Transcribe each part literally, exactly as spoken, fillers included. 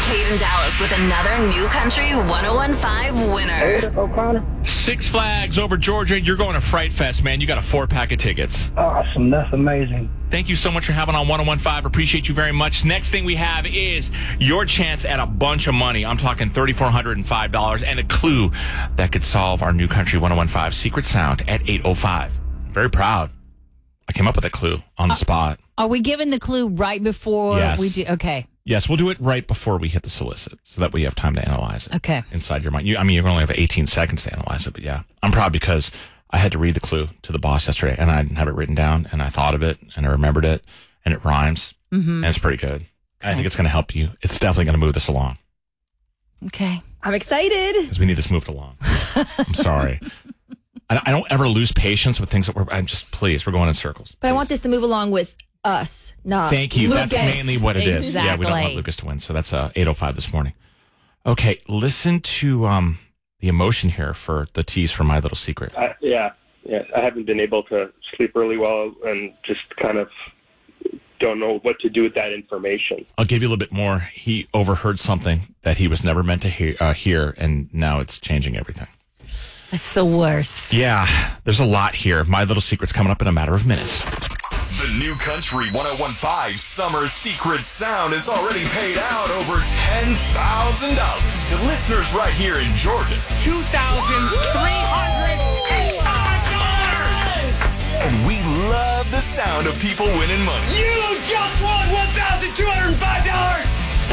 Kate and Dallas with another New Country ten fifteen winner. O'Connor. Six Flags over Georgia. You're going to Fright Fest, man. You got a four pack of tickets. Awesome. That's amazing. Thank you so much for having on ten fifteen. Appreciate you very much. Next thing we have is your chance at a bunch of money. I'm talking three thousand four hundred five dollars and a clue that could solve our New Country ten fifteen secret sound at eight oh five. Very proud. I came up with a clue on the uh, spot. Are we giving the clue right before yes. we do? Okay. Yes, we'll do it right before we hit the solicit so that we have time to analyze it. Okay. Inside your mind. You, I mean, you only have eighteen seconds to analyze it, but yeah. I'm proud because I had to read the clue to the boss yesterday, and I didn't have it written down, and I thought of it, and I remembered it, and it rhymes, mm-hmm. and it's pretty good. Okay. I think it's going to help you. It's definitely going to move this along. Okay. I'm excited. Because we need this moved along. I'm sorry. I, I don't ever lose patience with things that we're, I'm just, please, we're going in circles. But please. I want this to move along with us, not Thank you. Lucas. That's mainly what it is. Exactly. Yeah, we don't want Lucas to win, so that's uh, eight oh five this morning. Okay, listen to um, the emotion here for the tease for My Little Secret. I, yeah, yeah. I haven't been able to sleep really well and just kind of don't know what to do with that information. I'll give you a little bit more. He overheard something that he was never meant to hear, uh, hear and now it's changing everything. That's the worst. Yeah, there's a lot here. My Little Secret's coming up in a matter of minutes. The New Country ten fifteen Summer Secret Sound has already paid out over ten thousand dollars to listeners right here in Jordan. two thousand three hundred five dollars! And we love the sound of people winning money. You just won one thousand two hundred five dollars!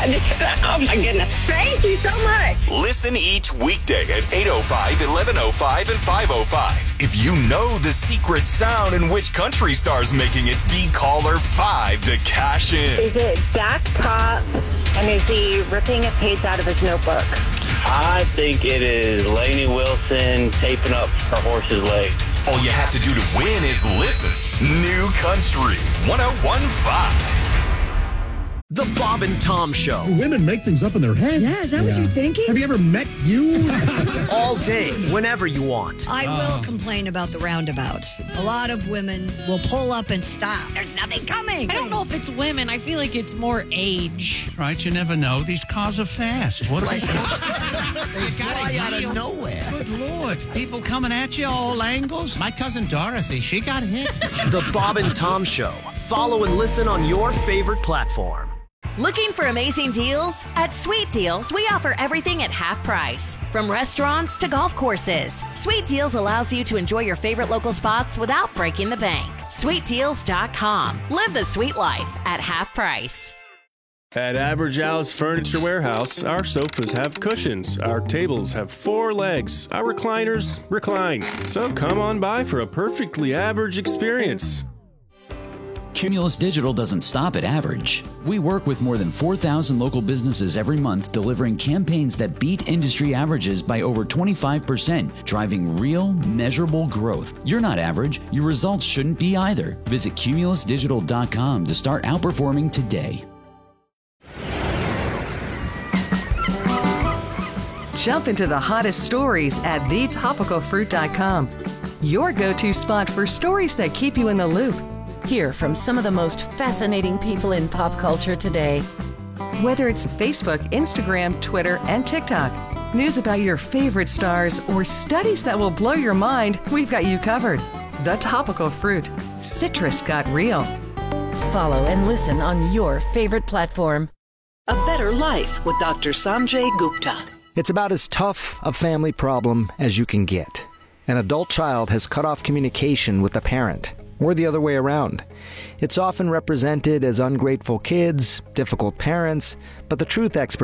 Oh my goodness. Thank you so much. Listen each weekday at eight oh five, eleven oh five, and five oh five. If you know the secret sound and which country star's making it, be caller five to cash in. Is it Dak Pop, and is he ripping a page out of his notebook? I think it is Lainey Wilson taping up her horse's legs. All you have to do to win is listen. New Country ten fifteen. The Bob and Tom Show. Women make things up in their head. Yeah, is that yeah. what you're thinking? Have you ever met you? All day, whenever you want. I will oh. complain about the roundabouts. A lot of women will pull up and stop. There's nothing coming. I don't know if it's women. I feel like it's more age. Right, you never know. These cars are fast. What like, they fly out of nowhere. Good Lord. People coming at you all angles. My cousin Dorothy, she got hit. The Bob and Tom Show. Follow and listen on your favorite platform. Looking for amazing deals? At Sweet Deals, we offer everything at half price. From restaurants to golf courses, Sweet Deals allows you to enjoy your favorite local spots without breaking the bank. sweet deals dot com. Live the sweet life at half price. At Average Al's Furniture Warehouse, our sofas have cushions, our tables have four legs, our recliners recline. So come on by for a perfectly average experience. Cumulus Digital doesn't stop at average. We work with more than four thousand local businesses every month, delivering campaigns that beat industry averages by over twenty-five percent, driving real, measurable growth. You're not average. Your results shouldn't be either. Visit cumulus digital dot com to start outperforming today. Jump into the hottest stories at the topical fruit dot com. Your go-to spot for stories that keep you in the loop. Hear from some of the most fascinating people in pop culture today. Whether it's Facebook, Instagram, Twitter, and TikTok, news about your favorite stars, or studies that will blow your mind, we've got you covered. The Topical Fruit. Citrus got real. Follow and listen on your favorite platform. A Better Life with Doctor Sanjay Gupta. It's about as tough a family problem as you can get. An adult child has cut off communication with a parent, or the other way around. It's often represented as ungrateful kids, difficult parents, but the truth experts